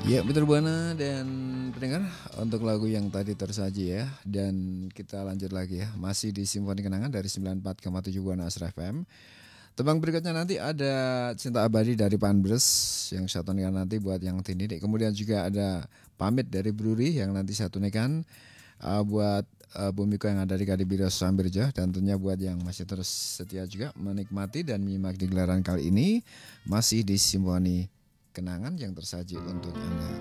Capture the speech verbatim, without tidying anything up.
Ya, betul Buana dan pendengar untuk lagu yang tadi tersaji ya. Dan kita lanjut lagi ya. Masih di Simfoni Kenangan dari sembilan puluh empat koma tujuh Buana Asra F M. Tebang berikutnya nanti ada Cinta Abadi dari Panbres yang satu nekan nanti buat yang Tini. Kemudian juga ada Pamit dari Bruri yang nanti satu nekan uh, buat uh, Bumiko yang ada di Kadibiro Sambirja. Dan tentunya buat yang masih terus setia juga menikmati dan menyimak di gelaran kali ini masih di Simfoni Kenangan yang tersaji untuk Anda.